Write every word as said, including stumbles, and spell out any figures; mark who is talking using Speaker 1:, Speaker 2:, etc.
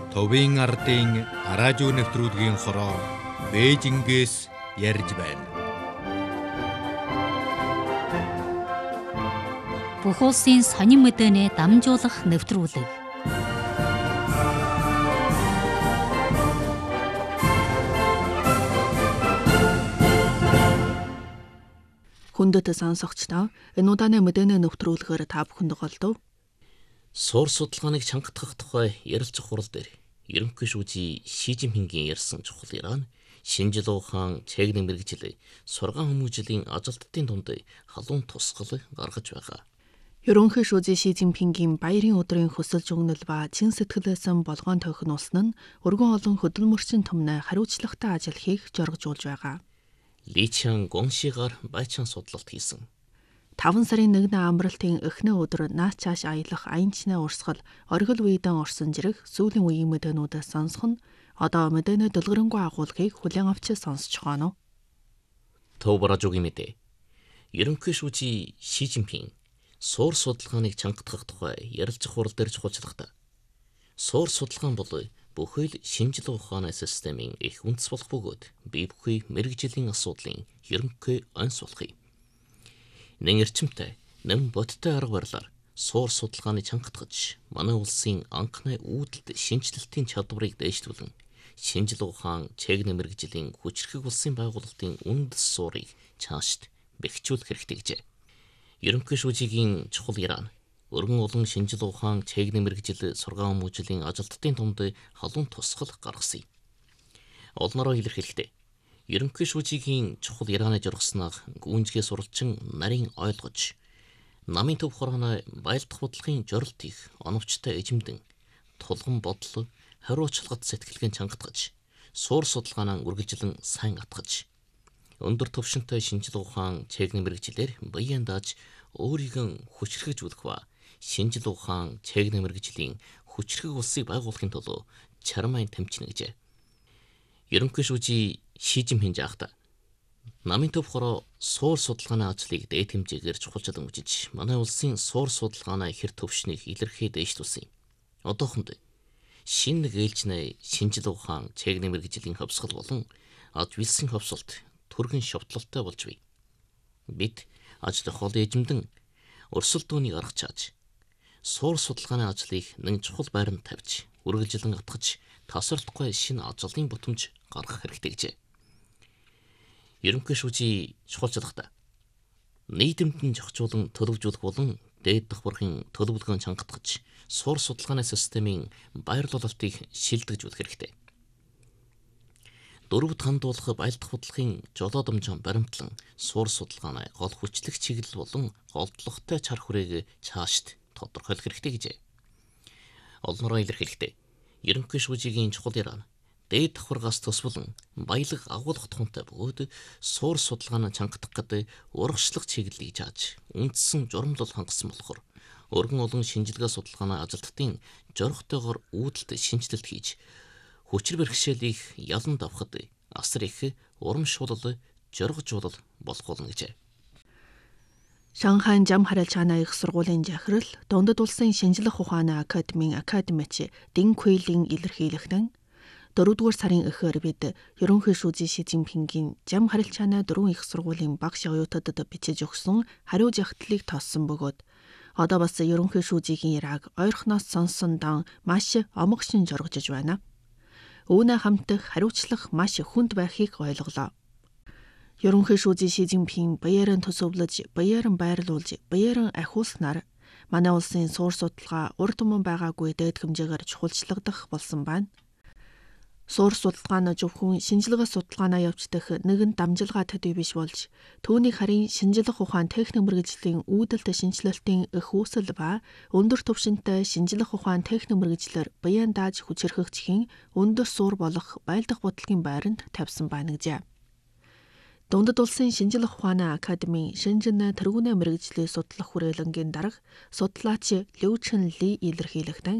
Speaker 1: Товын ардын радио нэвтрүүлгийн хороо Бээжингээс ярьж байна.
Speaker 2: Бүх улсын сонин мэдээний дамжуулах нэвтрүүлэг.
Speaker 3: Хүндэт сонсогчдоо энэ удаагийн мэдээний нэвтрүүлгээр та бүхэнд голдов.
Speaker 4: Суур судалгааныг чангатгах тухай ярилцах хурал дээр ерөнхий шүүжий Ши Жинпингийн ярьсан чухал яраа нь шинжил ухаан, чегнэ мэргэжил, сургаан хүмүүжлийн ажилтнуудын дунд халуун тусгал гаргаж байгаа.
Speaker 3: Ерөнхий шүүжий Ши Жинпингийн баярын өдрийн хүсэлж өгнөл ба чин сэтгэлээсэн болгоон тохиноолсон нь өргөн олон хөдөлмөрчин түмнээ хариуцлагатай ажил хийх зоргожуулж байгаа.
Speaker 4: Ли Чан Гоншигаар байчаан судлалт хийсэн.
Speaker 3: таван сарын нэгний амралтын эхний өдөр наас цааш аялах аянчны урсгал оргил үедэн орсон зэрэг сүүлийн үеийн мэдээнүүдээс сонсох нь одоо мэдээний дэлгэрэнгүй агуулгыг хүлээн авч сонсож байгаа нь.
Speaker 4: Төвбаражуугийн мэдээ. Ерөнхий шүүжий Ши Жинпин суур судалгааныг чангатгах тухай ярилцах хурал дээр чухалчлахдаа суур судалгаан бол бүхэл шинжлэх ухааны системийн их үндэс болох бөгөөд бие бүхий мэргэжлийн асуудлын ерөнхий онц болохыг. Нэн эрчимтэй, нэн бодтой арга барилаар суур судалгааны чангатгаж, манай улсын анхны үүдэлт шинжилэлтийн чадварыг дээшлүүлэн, шинжлэх ухаан, чегнэ мэргэжлийн хүчрхэг улсын байгуулалтын үндэс суурийг цаашд бэхжүүлэх хэрэгтэй гэжээ. Ерөнхий шүүжигийн чухал яраа нь өргөн олон шинжлэх ухаан, чегнэ мэргэжил, сургаан хүмүүжлийн ажилтнуудын дунд халуун тусгал гаргасан. Олноороо илэрхийлэхдээ ерөнхий шүүжигийн чухал ярааны жургаснаа гүнзгий суралчин нарийн ойлгож, намын төв хорооны байлдах бодлогын жорилт их оновчтой эжимдэн, тулган бодол, хариуцлагат сэтгэлгэн чангатгаж, суур судалгаанаа үргэлжлэн сайн атгаж, өндөр түвшинтэй шинжлэх ухаан, чегнэ мэргэжилээр биеийн дааж өөрийгөө хүчрхэгжүүлэх ба шинжлэх ухаан, чегнэ мэргэжлийн хүчрхэг улсыг байгуулахын тулд чармайн тэмцэнэ гэжээ. Ерөнхий шүүжий Ши Жинпин жаахта намын төв хороо суур судалгааны ажлыг дээд хэмжээгээр чухалчлан үзэж, манай улсын суур судалгааны хэр төвшнийг илэрхий дээшлүүлсэн. Одоохонд шинэ нэг ээлжнээ шинжлэх ухаан, чегнэ мэргэжлийн хөвсгөл болон аж вилсэн хөвсөлт түргэн шовтлолтой болж бий. Бид ажлын хол эжимдэн өрсөлд дүүнийг арга чааж, суур судалгааны ажлыг нэг чухал байранд тавьж, үргэлжлэн атгаж, тасралтгүй шинэ ажлын бутамж гаргах хэрэгтэй гэжээ. Ерөнхий шүүжий чухалчлахдаа нийтэмтэн зохицуулан төлөвлөжүүлэх болон дээд давхархын төлөвлөгөөн чангатгаж, суур судалгааны системийн байрлуулалтыг шилдэгжүүлэх хэрэгтэй. Дөрвөд хандуулах байлдах бодлогын жолоодомжон баримтлан суур судалгааны гол хүчлэх чиглэл болон голдлоготой чар хүрээг цаашд тодорхойлох хэрэгтэй гэжээ. Олноороо илэрхийлэхдээ ерөнхий шүүжигийн чухал яраа дээд давхаргаас төсвөлн баялаг агуулгах тухантай бөгөөд суур судалгааны чангатах гэдэг урагшлах чиглэлийг зааж үндсэн журамлал хангасан болохоор өргөн олон шинжилгээ судалгааны ажилтнуудын жорхтойгоор үүдэлт шинжилэлт хийж хүчир бэрхшээлийг ялан давхад асар их урамшуулал, жоргожуулал болох болно гэжээ.
Speaker 3: Шанхайн зам харилцааны их сургуулийн захирал Дундад улсын шинжлэх ухааны академийн академич Дин Куйлин илэрхийлэхдээ дөрөвдүгээр сарын эхээр бид ерөнхий шүүжий Ши Жинпингийн зам харилцааны дөрвөн их сургуулийн багш оюутадад бичиж өгсөн хариу загтлыг тооссон бөгөөд одоо бас ерөнхий шүүжигийн ярааг ойрхоноос сонссон дан маш омог шин жоргожж байна. Үүнээ хамтдах хариуцлах маш хүнд байхыг ойлголоо. Ерөнхий шүүжий Ши Жинпин баярын төсөвлөж, баярын байрлуулж, баярын ахиулснаар манай улсын суур судалгаа урд түмэн байгаагүй дээд хэмжээгээр чухалчлагдах болсон байна. Суур судалгааны зөвхөн шинжилгээ судалгаанаа явуулдаг нэгэн дамжилгаа төдий биш болж, түүний харин шинжлэх ухаан техник мэргэжлийн үүдэлт шинжилэлтийн их үүсэл ба өндөр түвшинтэй шинжлэх ухаан техник мэргэжлэр биеийн дааж хүчирхэгжихийн өндөр суур болох байлдах бодлогын байранд тавьсан байна гэжээ. Дундад улсын шинжлэх ухааны академийн Шэнжэн тэргүүнээ мэргэжлийн судлах хүрээлэнгийн дарга судлаач Лю Чэн Ли илэрхийлэхдээ